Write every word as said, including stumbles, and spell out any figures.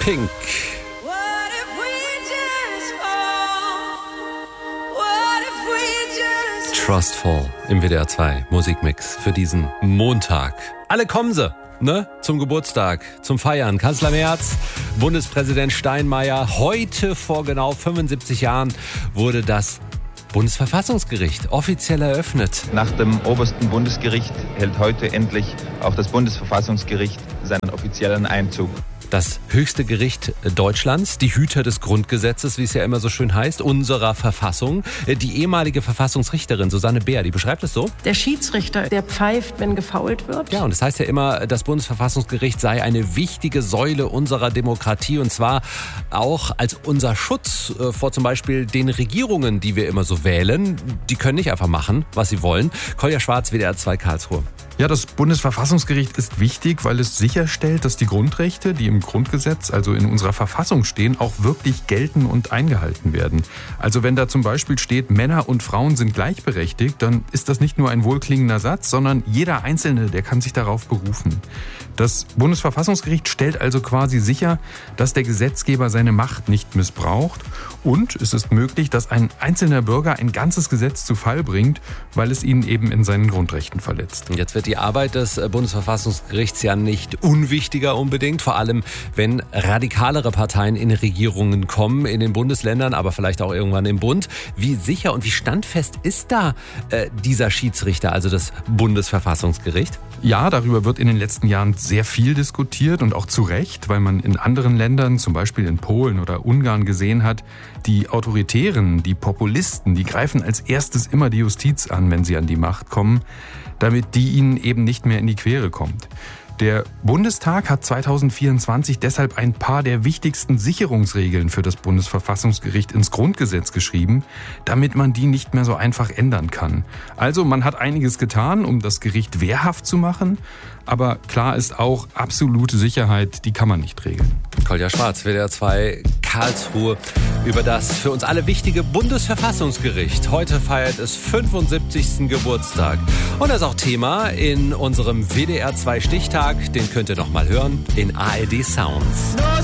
Pink. Trustful im W D R zwei Musikmix für diesen Montag. Alle kommen sie, ne? Zum Geburtstag, zum Feiern. Kanzler Merz, Bundespräsident Steinmeier. Heute vor genau fünfundsiebzig Jahren wurde das Bundesverfassungsgericht offiziell eröffnet. Nach dem obersten Bundesgericht hält heute endlich auch das Bundesverfassungsgericht seinen offiziellen Einzug. Das höchste Gericht Deutschlands, die Hüter des Grundgesetzes, wie es ja immer so schön heißt, unserer Verfassung. Die ehemalige Verfassungsrichterin Susanne Beer, die beschreibt es so. Der Schiedsrichter, der pfeift, wenn gefoult wird. Ja, und das heißt ja immer, das Bundesverfassungsgericht sei eine wichtige Säule unserer Demokratie und zwar auch als unser Schutz vor zum Beispiel den Regierungen, die wir immer so wählen. Die können nicht einfach machen, was sie wollen. Kolja Schwarz, W D R zwei Karlsruhe. Ja, das Bundesverfassungsgericht ist wichtig, weil es sicherstellt, dass die Grundrechte, die im Grundgesetz, also in unserer Verfassung stehen, auch wirklich gelten und eingehalten werden. Also wenn da zum Beispiel steht, Männer und Frauen sind gleichberechtigt, dann ist das nicht nur ein wohlklingender Satz, sondern jeder Einzelne, der kann sich darauf berufen. Das Bundesverfassungsgericht stellt also quasi sicher, dass der Gesetzgeber seine Macht nicht missbraucht und es ist möglich, dass ein einzelner Bürger ein ganzes Gesetz zu Fall bringt, weil es ihn eben in seinen Grundrechten verletzt. Und jetzt wird die Arbeit des Bundesverfassungsgerichts ja nicht unwichtiger unbedingt, vor allem wenn radikalere Parteien in Regierungen kommen, in den Bundesländern, aber vielleicht auch irgendwann im Bund. Wie sicher und wie standfest ist da äh, dieser Schiedsrichter, also das Bundesverfassungsgericht? Ja, darüber wird in den letzten Jahren sehr viel diskutiert und auch zu Recht, weil man in anderen Ländern, zum Beispiel in Polen oder Ungarn, gesehen hat, die Autoritären, die Populisten, die greifen als erstes immer die Justiz an, wenn sie an die Macht kommen, damit die ihnen eben nicht mehr in die Quere kommt. Der Bundestag hat zweitausendvierundzwanzig deshalb ein paar der wichtigsten Sicherungsregeln für das Bundesverfassungsgericht ins Grundgesetz geschrieben, damit man die nicht mehr so einfach ändern kann. Also man hat einiges getan, um das Gericht wehrhaft zu machen, aber klar ist auch, absolute Sicherheit, die kann man nicht regeln. Kolja Schwarz, W D R zwei Karlsruhe, über das für uns alle wichtige Bundesverfassungsgericht. Heute feiert es fünfundsiebzigsten Geburtstag. Und das ist auch Thema in unserem W D R zwei Stichtag. Den könnt ihr noch mal hören in A R D Sounds.